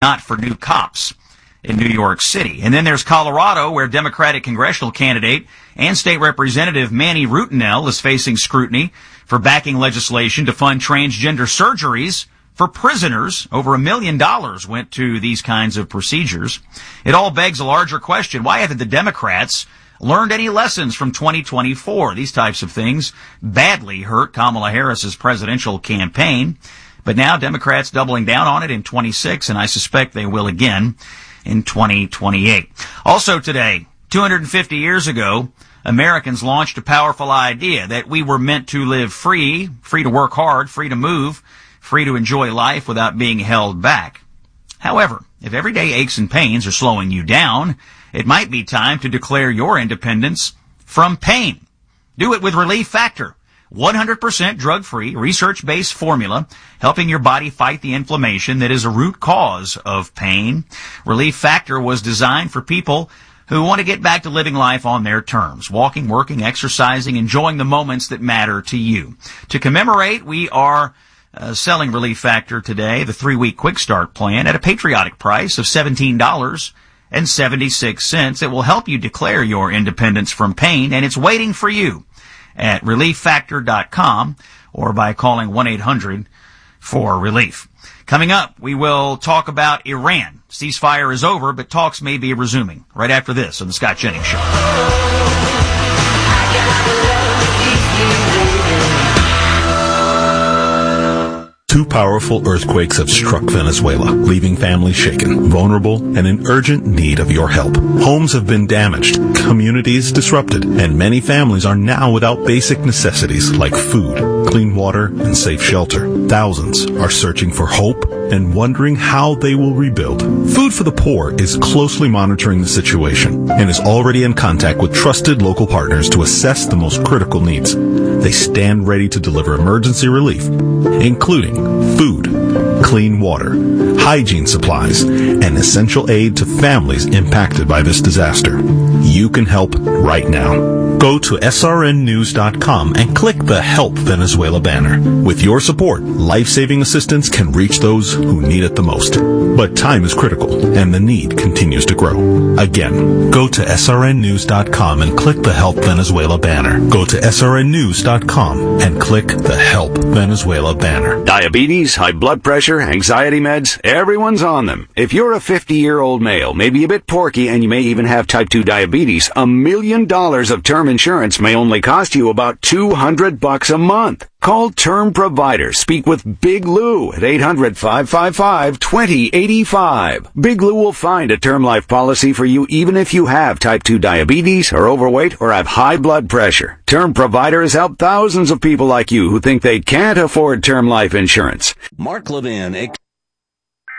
not for new cops in New York City. And then there's Colorado, where Democratic congressional candidate and state representative Manny Rutinel is facing scrutiny for backing legislation to fund transgender surgeries for prisoners. Over $1 million went to these kinds of procedures. It all begs a larger question. Why haven't the Democrats learned any lessons from 2024? These types of things badly hurt Kamala Harris's presidential campaign. But now Democrats doubling down on it in 26, and I suspect they will again in 2028. Also today, 250 years ago, Americans launched a powerful idea that we were meant to live free to work hard, free to move, free to enjoy life without being held back. However, if everyday aches and pains are slowing you down, it might be time to declare your independence from pain. Do it with Relief Factor. 100% drug-free, research-based formula helping your body fight the inflammation that is a root cause of pain. Relief Factor was designed for people who want to get back to living life on their terms, walking, working, exercising, enjoying the moments that matter to you. To commemorate, we are selling Relief Factor today, the 3-week quick start plan, at a patriotic price of $17.76. It will help you declare your independence from pain, and it's waiting for you at ReliefFactor.com or by calling 1-800-4RELIEF. Coming up, we will talk about Iran. Ceasefire is over, but talks may be resuming right after this on The Scott Jennings Show. Two powerful earthquakes have struck Venezuela, leaving families shaken, vulnerable, and in urgent need of your help. Homes have been damaged, communities disrupted, and many families are now without basic necessities like food, clean water, and safe shelter. Thousands are searching for hope and wondering how they will rebuild. Food for the Poor is closely monitoring the situation and is already in contact with trusted local partners to assess the most critical needs. They stand ready to deliver emergency relief, including food, clean water, hygiene supplies, and essential aid to families impacted by this disaster. You can help right now. Go to srnnews.com and click the Help Venezuela banner. With your support, life-saving assistance can reach those who need it the most. But time is critical, and the need continues to grow. Again, go to srnnews.com and click the Help Venezuela banner. Go to srnnews.com and click the Help Venezuela banner. Diabetes, high blood pressure, anxiety meds, everyone's on them. If you're a 50-year-old male, maybe a bit porky, and you may even have type 2 diabetes, $1 million of term insurance may only cost you about $200 a month. Call Term Provider. Speak with Big Lou at 800-555-2085. Big Lou will find a term life policy for you even if you have type 2 diabetes, are overweight, or have high blood pressure. Term Provider has helped thousands of people like you who think they can't afford term life insurance. Mark Levin